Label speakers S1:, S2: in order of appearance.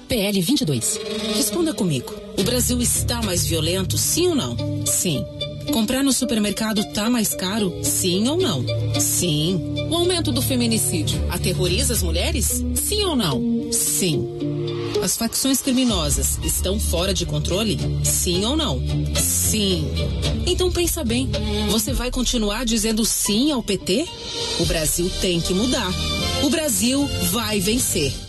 S1: PL 22.
S2: Responda comigo. O Brasil está mais violento, sim ou não? Sim. Comprar no supermercado tá mais caro? Sim ou não? Sim. O aumento do feminicídio aterroriza as mulheres? Sim ou não? Sim. As facções criminosas estão fora de controle? Sim ou não? Sim. Então pensa bem, você vai continuar dizendo sim ao PT? O Brasil tem que mudar. O Brasil vai vencer.